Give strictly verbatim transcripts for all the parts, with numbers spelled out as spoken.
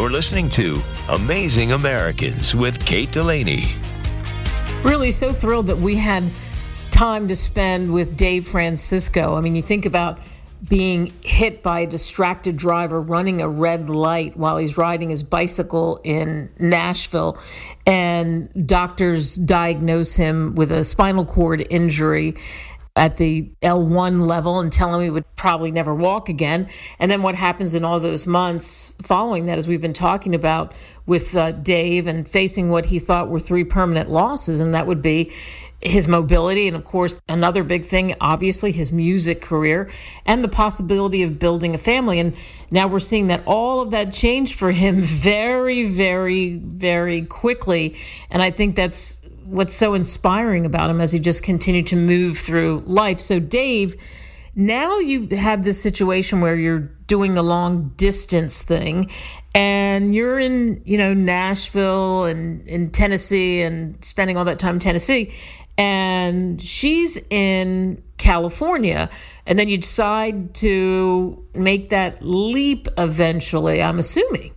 You're listening to Amazing Americans with Kate Delaney. Really so thrilled that we had time to spend with Dave Francisco. I mean, you think about being hit by a distracted driver running a red light while he's riding his bicycle in Nashville, and doctors diagnose him with a spinal cord injury at the L one level and tell him he would probably never walk again. And then what happens in all those months following that, as we've been talking about with uh, Dave, and facing what he thought were three permanent losses, and that would be his mobility, and of course, another big thing, obviously, his music career, and the possibility of building a family. And now we're seeing that all of that changed for him very, very, very quickly. And I think that's what's so inspiring about him as he just continued to move through life. So, Dave, now you have this situation where you're doing the long distance thing, and you're in, you know, Nashville and in Tennessee, and spending all that time in Tennessee, and she's in California, and then you decide to make that leap eventually, I'm assuming.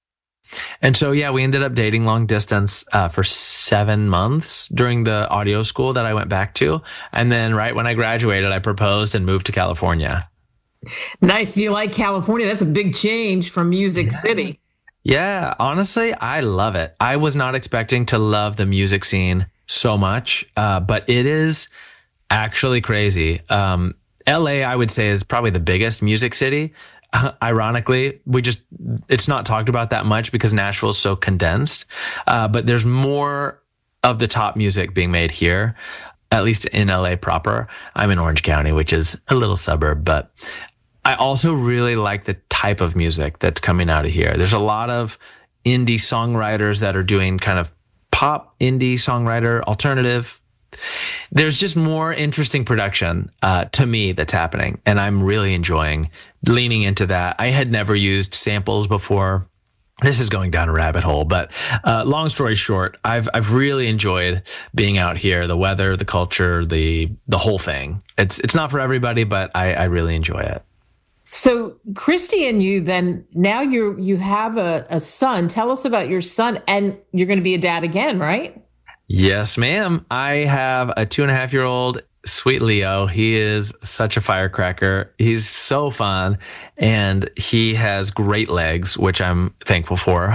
And so, yeah, we ended up dating long distance uh, for seven months during the audio school that I went back to. And then right when I graduated, I proposed and moved to California. Nice. Do you like California? That's a big change from Music Yeah. City. Yeah, honestly, I love it. I was not expecting to love the music scene so much, uh, but it is actually crazy. Um, L A, I would say, is probably the biggest music city. Uh, ironically, we just, it's not talked about that much because Nashville is so condensed. Uh, but there's more of the top music being made here, at least in L A proper. I'm in Orange County, which is a little suburb, but I also really like the type of music that's coming out of here. There's a lot of indie songwriters that are doing kind of pop, indie songwriter, alternative. There's just more interesting production uh, to me that's happening, and I'm really enjoying leaning into that. I had never used samples before. This is going down a rabbit hole, but uh, long story short, I've I've really enjoyed being out here. The weather, the culture, the the whole thing. It's it's not for everybody, but I, I really enjoy it. So, Christy and you, then now you you have a, a son. Tell us about your son, and you're going to be a dad again, right? Yes, ma'am. I have a two and a half year old, sweet Leo. He is such a firecracker. He's so fun, and he has great legs, which I'm thankful for.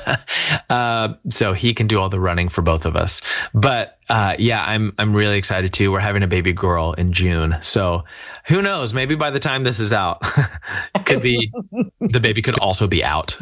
uh, so he can do all the running for both of us. But uh, yeah, I'm I'm really excited too. We're having a baby girl in June, so who knows? Maybe by the time this is out, could be the baby could also be out.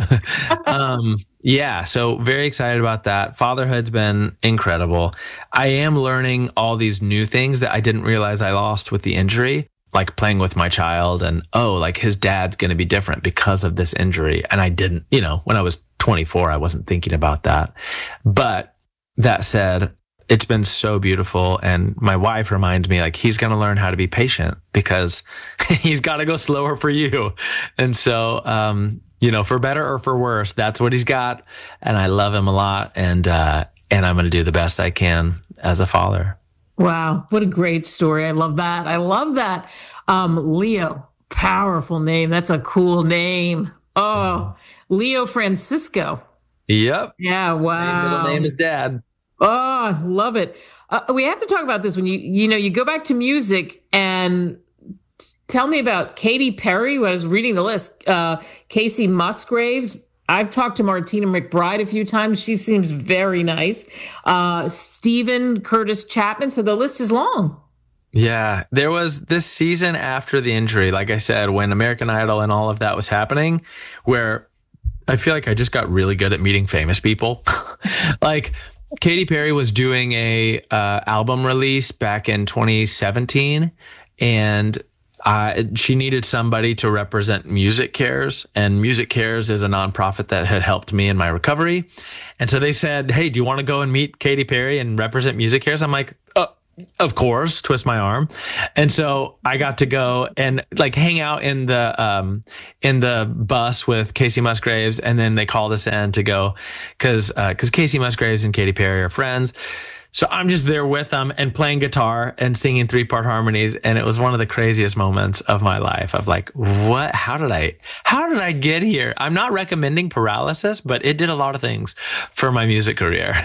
um, Yeah, so very excited about that. Fatherhood's been incredible. I am learning all these new things that I didn't realize I lost with the injury, like playing with my child and, oh, like his dad's going to be different because of this injury. And I didn't, you know, when I was twenty-four, I wasn't thinking about that. But that said, it's been so beautiful. And my wife reminds me, like, he's going to learn how to be patient because he's got to go slower for you. And so, um, you know, for better or for worse, that's what he's got. And I love him a lot. And, uh, and I'm going to do the best I can as a father. Wow. What a great story. I love that. I love that. Um, Leo, powerful name. That's a cool name. Oh, Leo Francisco. Yep. Yeah. Wow. My middle name is Dad. Oh, love it. Uh, we have to talk about this when you, you know, you go back to music, and tell me about Katy Perry. When I was reading the list, uh, Casey Musgraves. I've talked to Martina McBride a few times. She seems very nice. Uh, Stephen Curtis Chapman. So the list is long. Yeah, there was this season after the injury, like I said, when American Idol and all of that was happening, where I feel like I just got really good at meeting famous people. Like Katy Perry was doing a uh, album release back in twenty seventeen, and Uh, she needed somebody to represent Music Cares, and Music Cares is a nonprofit that had helped me in my recovery. And so they said, hey, do you want to go and meet Katy Perry and represent Music Cares? I'm like, uh, of course, twist my arm. And so I got to go and like hang out in the, um, in the bus with Casey Musgraves. And then they called us in to go cause, uh, cause Casey Musgraves and Katy Perry are friends. So I'm just there with them and playing guitar and singing three part harmonies. And it was one of the craziest moments of my life of like, what, how did I, how did I get here? I'm not recommending paralysis, but it did a lot of things for my music career.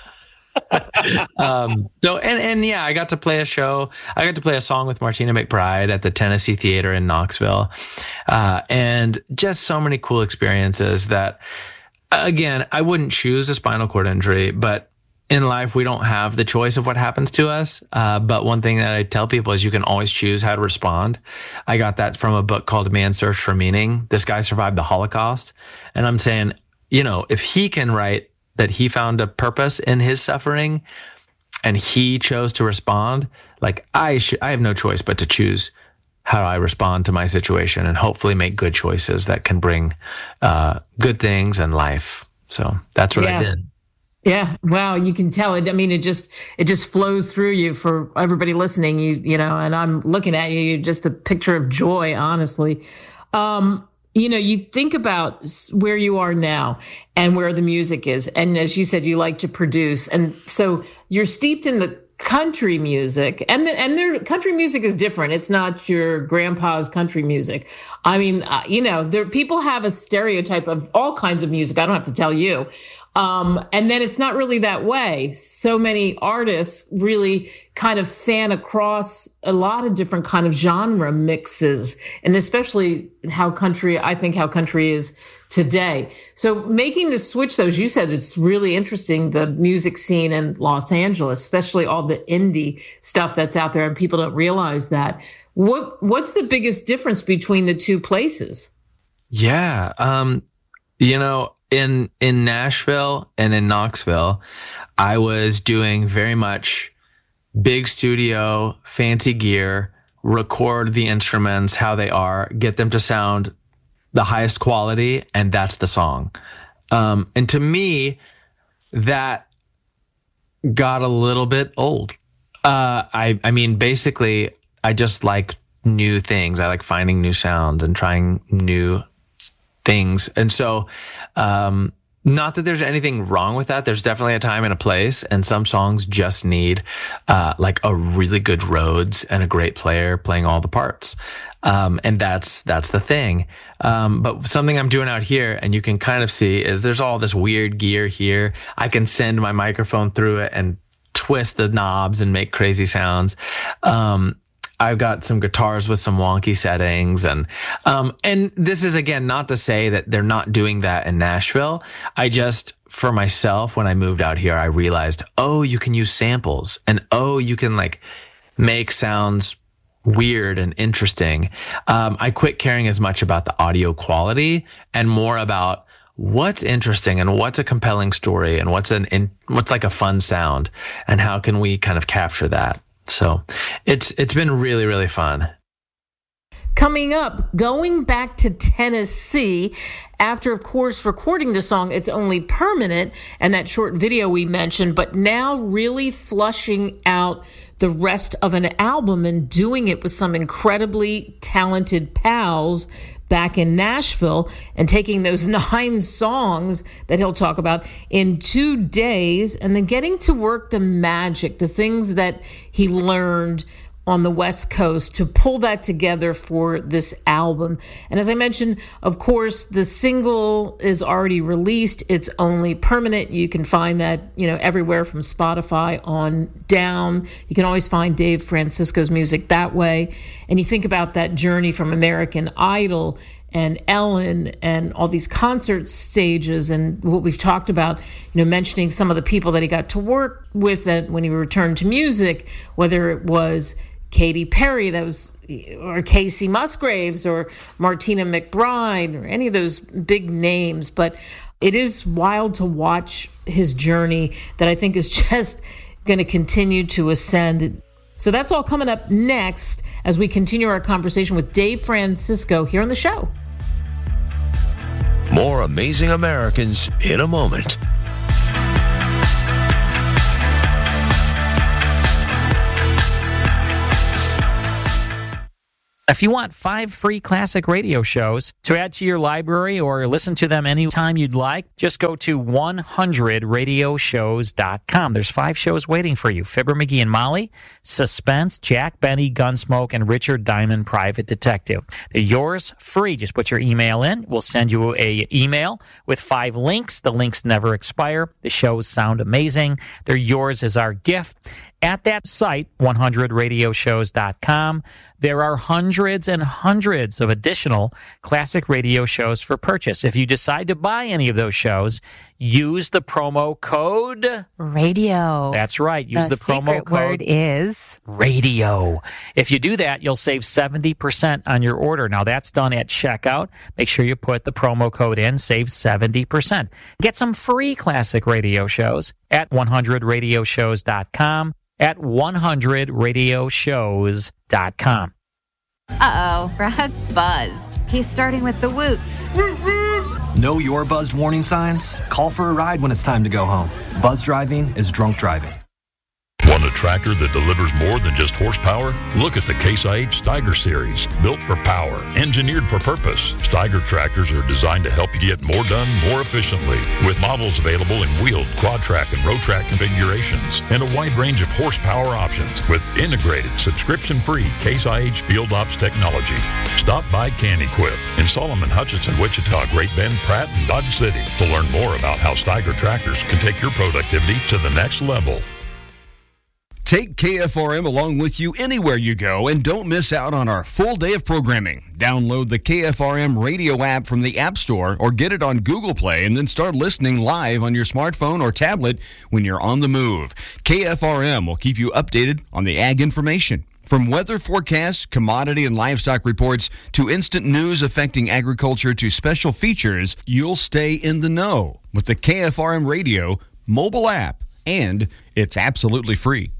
um, so, and, and yeah, I got to play a show. I got to play a song with Martina McBride at the Tennessee Theater in Knoxville. Uh, and just so many cool experiences that, again, I wouldn't choose a spinal cord injury, but in life, we don't have the choice of what happens to us. Uh, but one thing that I tell people is you can always choose how to respond. I got that from a book called Man's Search for Meaning. This guy survived the Holocaust. And I'm saying, you know, if he can write that he found a purpose in his suffering and he chose to respond, like I should, I have no choice but to choose how I respond to my situation and hopefully make good choices that can bring uh, good things in life. So that's what yeah. I did. Yeah. Wow. You can tell it. I mean, it just, it just flows through you for everybody listening, you, you know, and I'm looking at you, you're just a picture of joy, honestly. Um, you know, you think about where you are now and where the music is. And as you said, you like to produce. And so you're steeped in the country music, and the, and their country music is different. It's not your grandpa's country music. I mean, uh, you know, there people have a stereotype of all kinds of music. I don't have to tell you. Um, and then it's not really that way. So many artists really kind of fan across a lot of different kind of genre mixes, and especially how country, I think how country is today. So making the switch, though, as you said, it's really interesting, the music scene in Los Angeles, especially all the indie stuff that's out there, and people don't realize that. What What's the biggest difference between the two places? Yeah. Um, you know, in in Nashville and in Knoxville, I was doing very much big studio, fancy gear, record the instruments how they are, get them to sound the highest quality, and that's the song. Um, and to me, that got a little bit old. Uh, I I mean, basically, I just like new things. I like finding new sounds and trying new things. And so, um, not that there's anything wrong with that. There's definitely a time and a place, and some songs just need, uh, like a really good Rhodes and a great player playing all the parts. Um, and that's, that's the thing. Um, but something I'm doing out here, and you can kind of see, is there's all this weird gear here. I can send my microphone through it and twist the knobs and make crazy sounds. Um, I've got some guitars with some wonky settings, and um, and this is, again, not to say that they're not doing that in Nashville. I just, for myself, when I moved out here, I realized, oh, you can use samples, and oh, you can like make sounds weird and interesting. Um, I quit caring as much about the audio quality and more about what's interesting and what's a compelling story and what's an in, what's like a fun sound, and how can we kind of capture that. So it's it's been really, really fun. Coming up, going back to Tennessee, after, of course, recording the song It's Only Permanent and that short video we mentioned, but now really flushing out the rest of an album and doing it with some incredibly talented pals back in Nashville, and taking those nine songs that he'll talk about in two days and then getting to work the magic, the things that he learned on the West Coast to pull that together for this album. And as I mentioned, of course, the single is already released. It's Only Permanent. You can find that, you know, everywhere from Spotify on down. You can always find Dave Francisco's music that way. And you think about that journey from American Idol and Ellen and all these concert stages, and what we've talked about, you know, mentioning some of the people that he got to work with when he returned to music, whether it was Katy Perry, that was, or Casey Musgraves, or Martina McBride, or any of those big names. But it is wild to watch his journey that I think is just going to continue to ascend. So that's all coming up next as we continue our conversation with Dave Francisco here on the show. More Amazing Americans in a moment. If you want five free classic radio shows to add to your library or listen to them anytime you'd like, just go to one hundred radio shows dot com. There's five shows waiting for you. Fibber McGee and Molly, Suspense, Jack Benny, Gunsmoke, and Richard Diamond, Private Detective. They're yours free. Just put your email in. We'll send you a email with five links. The links never expire. The shows sound amazing. They're yours as our gift. At that site, one hundred radio shows dot com, there are hundreds and hundreds of additional classic radio shows for purchase. If you decide to buy any of those shows, use the promo code radio. That's right. Use the, the promo secret code word is radio. If you do that, you'll save seventy percent on your order. Now, that's done at checkout. Make sure you put the promo code in, save seventy percent. Get some free classic radio shows at one hundred radio shows dot com. At one hundred radio shows dot com. Uh-oh, Brad's buzzed. He's starting with the woots. Know your buzzed warning signs? Call for a ride when it's time to go home. Buzz driving is drunk driving. Want a tractor that delivers more than just horsepower? Look at the Case I H Steiger series. Built for power, engineered for purpose. Steiger tractors are designed to help you get more done more efficiently. With models available in wheeled, quad track, and road track configurations. And a wide range of horsepower options. With integrated, subscription-free Case I H Field Ops technology. Stop by Can Equip in Solomon, Hutchinson, Wichita, Great Bend, Pratt, and Dodge City to learn more about how Steiger tractors can take your productivity to the next level. Take K F R M along with you anywhere you go and don't miss out on our full day of programming. Download the K F R M radio app from the App Store or get it on Google Play and then start listening live on your smartphone or tablet when you're on the move. K F R M will keep you updated on the ag information. From weather forecasts, commodity and livestock reports, to instant news affecting agriculture to special features, you'll stay in the know with the K F R M radio mobile app, and it's absolutely free.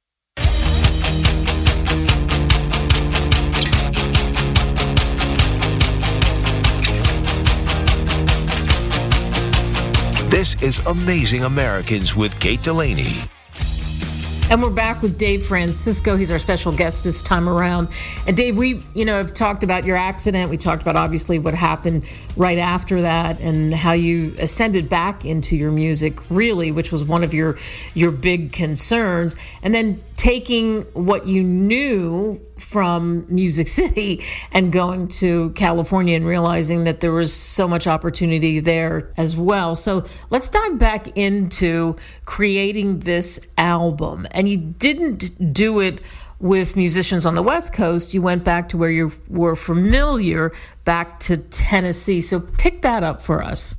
This is Amazing Americans with Kate Delaney. And we're back with Dave Francisco. He's our special guest this time around. And Dave, we, you know, have talked about your accident. We talked about obviously what happened right after that and how you ascended back into your music, really, which was one of your your big concerns. And then taking what you knew from Music City and going to California and realizing that there was so much opportunity there as well. So let's dive back into creating this album. And you didn't do it with musicians on the West Coast. You went back to where you were familiar, back to Tennessee. So pick that up for us.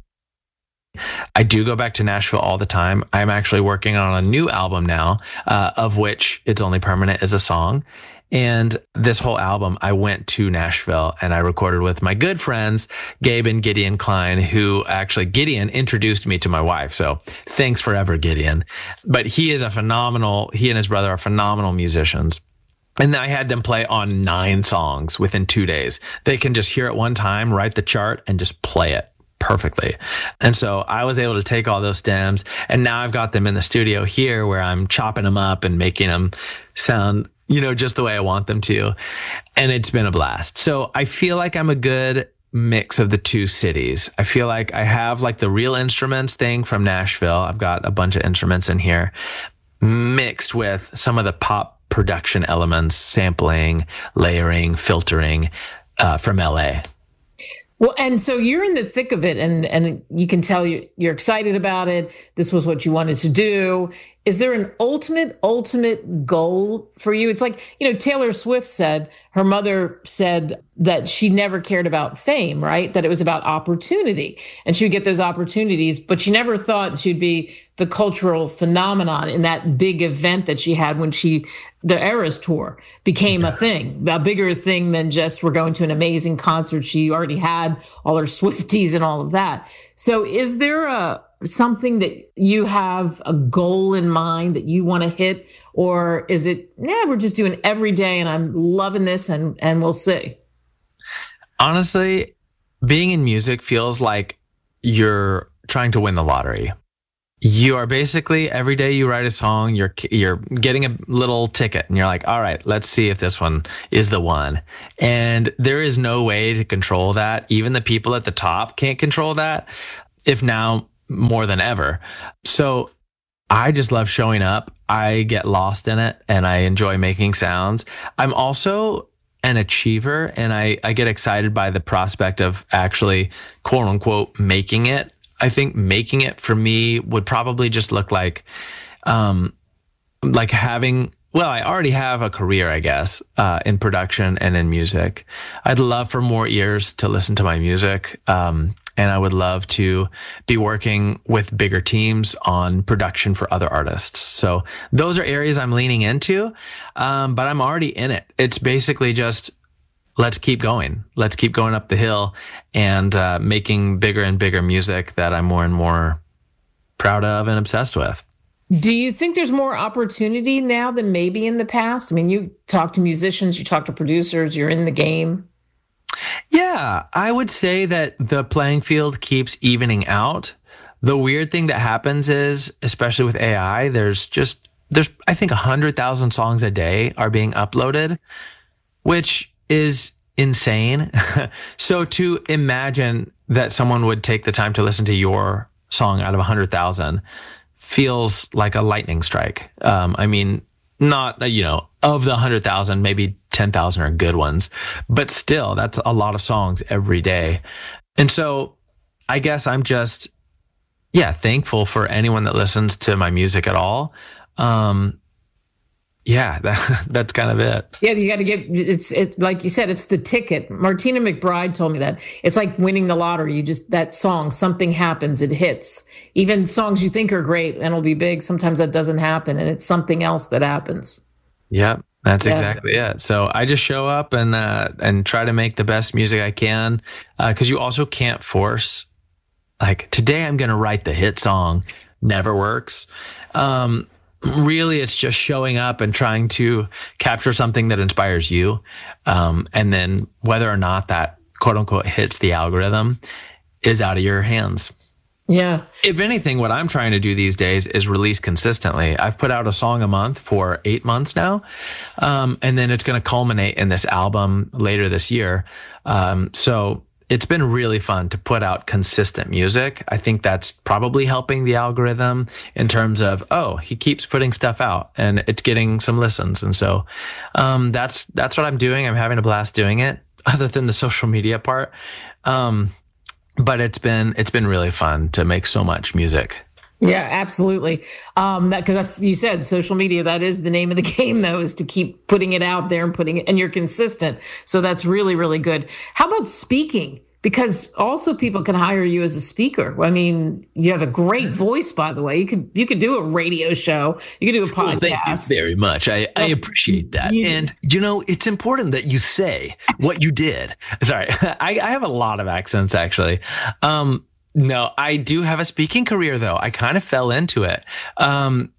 I do go back to Nashville all the time. I'm actually working on a new album now, uh, of which It's Only Permanent is a song. And this whole album, I went to Nashville and I recorded with my good friends, Gabe and Gideon Klein, who actually, Gideon introduced me to my wife. So thanks forever, Gideon. But he is a phenomenal, he and his brother are phenomenal musicians. And I had them play on nine songs within two days. They can just hear it one time, write the chart, and just play it perfectly. And so I was able to take all those stems, and now I've got them in the studio here where I'm chopping them up and making them sound, you know, just the way I want them to. And it's been a blast. So I feel like I'm a good mix of the two cities. I feel like I have like the real instruments thing from Nashville. I've got a bunch of instruments in here mixed with some of the pop production elements, sampling, layering, filtering uh, from L A. Well, and so you're in the thick of it, and, and you can tell you, you're excited about it. This was what you wanted to do. Is there an ultimate, ultimate goal for you? It's like, you know, Taylor Swift said, her mother said that she never cared about fame, right? That it was about opportunity, and she would get those opportunities, but she never thought she'd be the cultural phenomenon in that big event that she had when she, the Eras tour became yeah. a thing, a bigger thing than just we're going to an amazing concert. She already had all her Swifties and all of that. So is there a, something that you have a goal in mind that you want to hit, or is it, yeah, we're just doing every day and I'm loving this and, and we'll see? Honestly, being in music feels like you're trying to win the lottery. you are basically every day you write a song, you're you're getting a little ticket and you're like, all right, let's see if this one is the one. And there is no way to control that. Even the people at the top can't control that, if now more than ever. So I just love showing up. I get lost in it and I enjoy making sounds. I'm also an achiever and I, I get excited by the prospect of actually, quote unquote, making it. I think making it for me would probably just look like, um, like having, well, I already have a career, I guess, uh, in production and in music. I'd love for more ears to listen to my music. Um, and I would love to be working with bigger teams on production for other artists. So those are areas I'm leaning into. Um, but I'm already in it. It's basically just, let's keep going. Let's keep going up the hill and uh, making bigger and bigger music that I'm more and more proud of and obsessed with. Do you think there's more opportunity now than maybe in the past? I mean, you talk to musicians, you talk to producers, you're in the game. Yeah, I would say that the playing field keeps evening out. The weird thing that happens is, especially with A I, there's just, there's, I think, one hundred thousand songs a day are being uploaded, which is insane. So to imagine that someone would take the time to listen to your song out of one hundred thousand feels like a lightning strike. Um, I mean, not, you know, of the one hundred thousand, maybe ten thousand are good ones, but still, that's a lot of songs every day. And so I guess I'm just, yeah, thankful for anyone that listens to my music at all. Um, Yeah, that, that's kind of it. Yeah, you got to get, it's it, like you said, it's the ticket. Martina McBride told me that. It's like winning the lottery. You just, that song, something happens, it hits. Even songs you think are great and will be big, sometimes that doesn't happen, and it's something else that happens. Yep, that's Yeah. exactly it. So I just show up and uh, and try to make the best music I can, because you also can't force, like, today I'm going to write the hit song. Never works. Um Really, it's just showing up and trying to capture something that inspires you. Um, and then whether or not that, quote unquote, hits the algorithm is out of your hands. Yeah. If anything, what I'm trying to do these days is release consistently. I've put out a song a month for eight months now. Um, and then it's going to culminate in this album later this year. Um, so it's been really fun to put out consistent music. I think that's probably helping the algorithm in terms of, oh, he keeps putting stuff out and it's getting some listens. And so um, that's that's what I'm doing. I'm having a blast doing it, other than the social media part. Um, but it's been it's been really fun to make so much music. Yeah, absolutely. Um, that, because you said social media, that is the name of the game, though, is to keep putting it out there and putting it, and you're consistent. So that's really, really good. How about speaking? Because also people can hire you as a speaker. I mean, you have a great voice, by the way. You could you could do a radio show. You could do a podcast. Well, thank you very much. I, I appreciate that. You- And, you know, it's important that you say what you did. Sorry, I, I have a lot of accents, actually. Um, no, I do have a speaking career, though. I kind of fell into it. Um,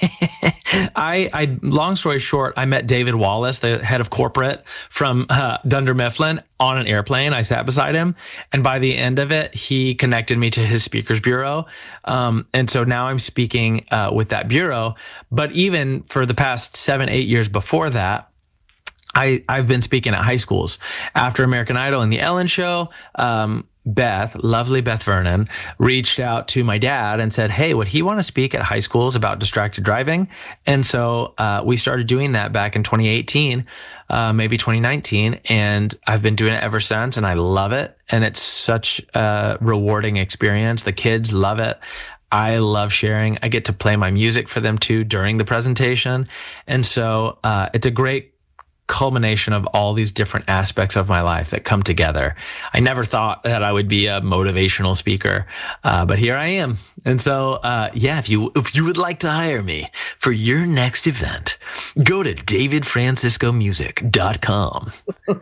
I, I, long story short, I met David Wallace, the head of corporate from uh, Dunder Mifflin, on an airplane. I sat beside him. And by the end of it, he connected me to his speakers bureau. Um, and so now I'm speaking uh, with that bureau. But even for the past seven, eight years before that, I, I've been speaking at high schools. After American Idol and the Ellen Show, um, Beth, lovely Beth Vernon, reached out to my dad and said, hey, would he want to speak at high schools about distracted driving? And so uh, we started doing that back in twenty eighteen, uh, maybe twenty nineteen. And I've been doing it ever since. And I love it. And it's such a rewarding experience. The kids love it. I love sharing. I get to play my music for them too during the presentation. And so uh, it's a great culmination of all these different aspects of my life that come together. I never thought that I would be a motivational speaker, uh, but here I am. And so, uh, yeah, if you if you would like to hire me for your next event, go to david francisco music dot com.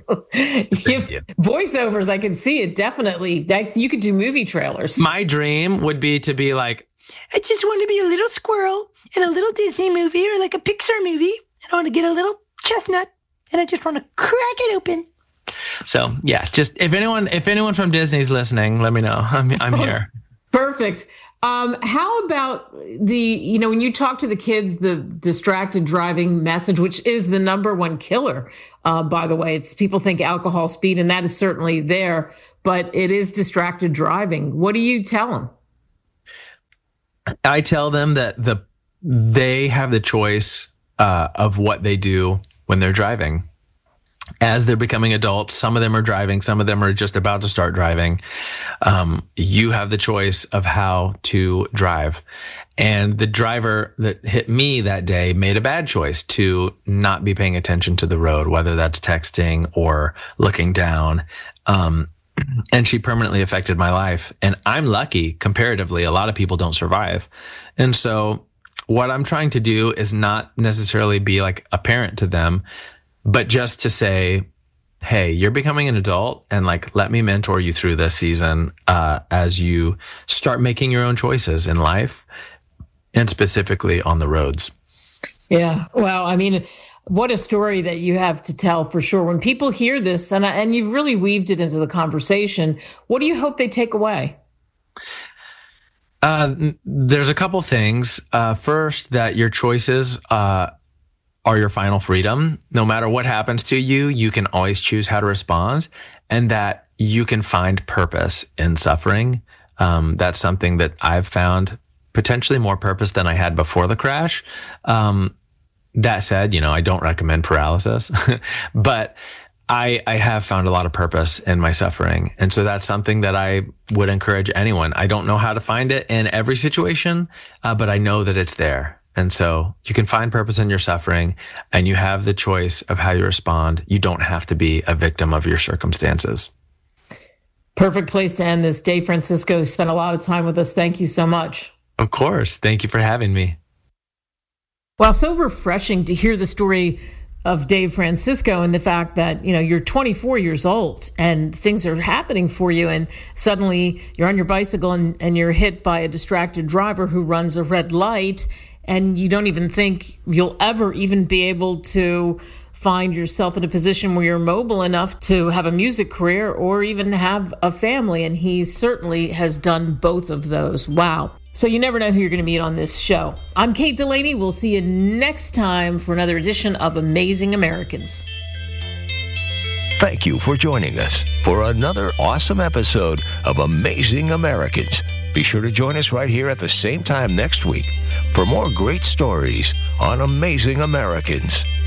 Voiceovers, I can see it definitely. That you could do movie trailers. My dream would be to be like, I just want to be a little squirrel in a little Disney movie or like a Pixar movie. I want to get a little chestnut. And I just want to crack it open. So yeah, just if anyone if anyone from Disney's listening, let me know. I'm I'm here. Perfect. Um, how about the, you know, when you talk to the kids, the distracted driving message, which is the number one killer, uh, by the way, it's people think alcohol, speed, and that is certainly there, but it is distracted driving. What do you tell them? I tell them that the they have the choice uh, of what they do when they're driving. As they're becoming adults, some of them are driving, some of them are just about to start driving. Um, you have the choice of how to drive. And the driver that hit me that day made a bad choice to not be paying attention to the road, whether that's texting or looking down. Um, and she permanently affected my life. And I'm lucky, comparatively, a lot of people don't survive. And so what I'm trying to do is not necessarily be like a parent to them, but just to say, hey, you're becoming an adult, and like, let me mentor you through this season uh, as you start making your own choices in life, and specifically on the roads. Yeah. Well, I mean, what a story that you have to tell for sure. When people hear this, and and you've really weaved it into the conversation, what do you hope they take away? Uh, there's a couple things. Uh, first, that your choices uh, are your final freedom. No matter what happens to you, you can always choose how to respond, and that you can find purpose in suffering. Um, that's something that I've found potentially more purpose than I had before the crash. Um, that said, you know, I don't recommend paralysis, but I, I have found a lot of purpose in my suffering. And so that's something that I would encourage anyone. I don't know how to find it in every situation, uh, but I know that it's there. And so you can find purpose in your suffering, and you have the choice of how you respond. You don't have to be a victim of your circumstances. Perfect place to end this. Dave Francisco spent a lot of time with us. Thank you so much. Of course. Thank you for having me. Well, so refreshing to hear the story of Dave Francisco and the fact that, you know, you're twenty-four years old and things are happening for you, and suddenly you're on your bicycle and, and you're hit by a distracted driver who runs a red light, and you don't even think you'll ever even be able to find yourself in a position where you're mobile enough to have a music career or even have a family. And he certainly has done both of those. Wow. So you never know who you're going to meet on this show. I'm Kate Delaney. We'll see you next time for another edition of Amazing Americans. Thank you for joining us for another awesome episode of Amazing Americans. Be sure to join us right here at the same time next week for more great stories on Amazing Americans.